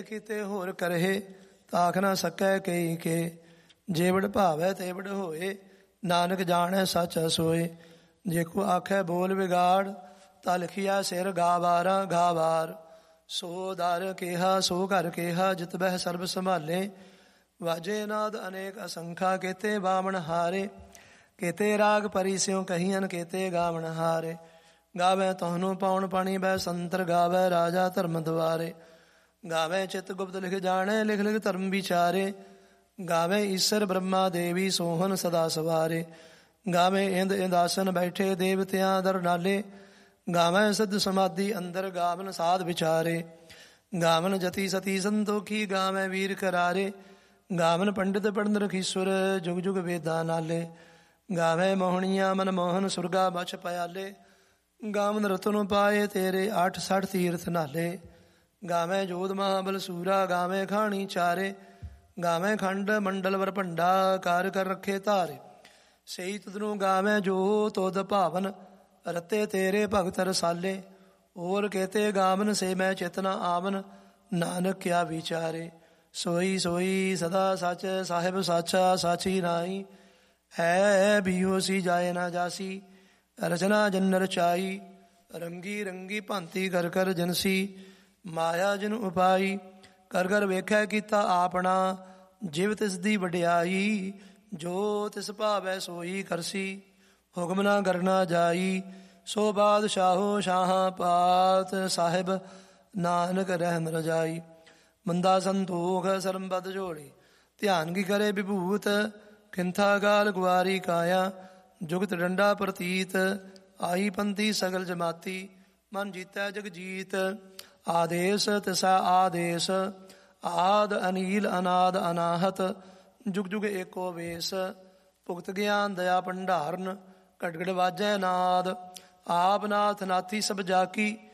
ਕੀਤੇ ਹੋਰ ਕਰਹਿ ਤਾਖ ਨਾ ਸਕੈ ਕਈ ਕੇ। ਜੇਵੜ ਭਾਵੈ ਤੇਵੜ ਹੋਏ ਨਾਨਕ ਜਾਣੈ ਸੱਚ ਸੋਏ। ਜੇ ਕੋ ਆਖੈ ਬੋਲ ਵਿਗਾੜ ਤਾ ਲਿਖਿਆ ਸਿਰ ਗਾਵਾਰਾ ਗਾਵਾਰ। ਸੋ ਦਰ ਕੇਹਾ ਸੋ ਘਰ ਕੇਹਾ ਜਿਤ ਬਹਿ ਸਰਬ ਸੰਭਾਲੇ। ਵਾਜੇ ਨਾਦ ਅਨੇਕ ਅਸੰਖਾ ਕੇਤੇ ਬਾਵਣ ਹਾਰੇ। ਕੇਤੇ ਰਾਗ ਪਰੀ ਸਿਉ ਕਹੀਅਨ ਕੇਤੇ ਗਾਵਣ ਹਾਰੇ। ਗਾਵੈ ਤੁਹਾਨੂੰ ਪਾਉਣ ਪਾਣੀ ਬੈ ਸੰਤਰ ਗਾਵੈ ਰਾਜਾ ਧਰਮ ਦੁਆਰੇ। ਗਾਵੈ ਚਿਤ ਗੁਪਤ ਲਿਖ ਜਾਣੈ ਲਿਖ ਲਿਖ ਧਰਮ ਵਿਚਾਰੇ। ਗਾਵੈ ਈਸਰ ਬ੍ਰਹਮਾ ਦੇਵੀ ਸੋਹਨ ਸਦਾ ਸਵਾਰੇ। ਗਾਵੈ ਇੰਦ ਇੰਦਾਸਨ ਬੈਠੇ ਦੇਵਤਿਆਂ ਦਰ ਨਾਲੇ। ਗਾਵੈ ਸਿੱਧ ਸਮਾਧੀ ਅੰਦਰ ਗਾਵਨ ਸਾਧ ਵਿਚਾਰੇ। ਗਾਵਨ ਜਤੀ ਸਤੀ ਸੰਤੋਖੀ ਗਾਵੈ ਵੀਰ ਕਰਾਰੇ। ਗਾਵਨ ਪੰਡਿਤ ਪੜਨ ਰਖੀਸੁਰ ਜੁਗ ਜੁਗ ਵੇਦਾਂ ਨਾਲੇ। ਗਾਵੈ ਮੋਹਣੀਆਂ ਮਨ ਮੋਹਨ ਸੁਰਗਾ ਬਛ ਪਿਆਲੇ। ਗਾਵਨ ਰਤਨ ਪਾਏ ਤੇਰੇ 68 ਤੀਰਥ ਨਾਲੇ। ਗਾਵੈ ਜੋਧ ਮਹਾਬਲ ਸੂਰਾ ਗਾਵੈ ਖਾਣੀ ਚਾਰੇ। ਗਾਵੈ ਖੰਡ ਮੰਡਲ ਵਰ ਭੰਡਾ ਕਰ ਕਰ ਰੱਖੇ ਧਾਰੇ। ਸਹੀ ਤੁਧਨੂੰ ਗਾਵੈ ਜੋ ਤੁਧ ਭਾਵਨ ਰਤੇ ਤੇਰੇ ਭਗਤ ਰਸਾਲੇ। ਹੋਰ ਕੇਤੇ ਗਾਵਨ ਸੇ ਮੈਂ ਚੇਤਨਾ ਆਵਨ ਨਾਨਕ ਕਿਆ ਵਿਚਾਰੇ। ਸੋਈ ਸੋਈ ਸਦਾ ਸੱਚ ਸਾਹਿਬ ਸਾਚਾ ਸਾਚੀ ਨਾਈ। ਹੈ ਵੀ ਹੋਸੀ ਜਾਏ ਨਾ ਜਾਸੀ ਰਚਨਾ ਜਨ ਰਚਾਈ। ਰੰਗੀ ਰੰਗੀ ਭਾਂਤੀ ਕਰ ਕਰ ਜਨਸੀ ਮਾਇਆ ਜਨ ਉਪਾਈ। ਕਰ ਕਰ ਵੇਖੈ ਕੀਤਾ ਆਪਣਾ ਜਿਵ ਤਿਸ ਦੀ ਵਡਿਆਈ। ਜੋ ਤਿਸ ਭਾਵੈ ਸੋਈ ਕਰਸੀ ਹੁਕਮ ਨਾ ਕਰਨਾ ਜਾਈ। ਸੋ ਬਾਦਸ਼ਾਹੋ ਸ਼ਾਹਾਂ ਪਾਤ ਸਾਹਿਬ ਨਾਨਕ ਰਹਿਨ ਰਜਾਈ। ਮੰਦਾ ਸੰਤੋਖ ਸਰਮਬਦ ਜੋੜੀ ਧਿਆਨ ਕੀ ਕਰੇ ਵਿਭੂਤ। ਖਿੰਥਾ ਗਾਲ ਗੁਆਰੀ ਕਾਇਆ ਜੁਗਤ ਡੰਡਾ ਪ੍ਰਤੀਤ। ਆਈ ਪੰਥੀ ਸਗਲ ਜਮਾਤੀ ਮਨ ਜੀਤੈ ਜਗ ਜੀਤ। ਆਦੇਸ਼ ਤਿਸਾ ਆਦੇਸ਼ ਆਦ ਅਨੀਲ ਅਨਾਦ ਅਨਾਹਤ। ਜੁਗ ਜੁਗ ਏਕੋ ਵੇਸ ਭੁਗਤ ਗਿਆਨ ਦਇਆ ਭੰਡਾਰਨ। ਘਟ ਘਟ ਵਾਜੈ ਨਾਦ ਆਪ ਨਾਥ ਨਾਥੀ ਸਭ ਜਾਕੀ।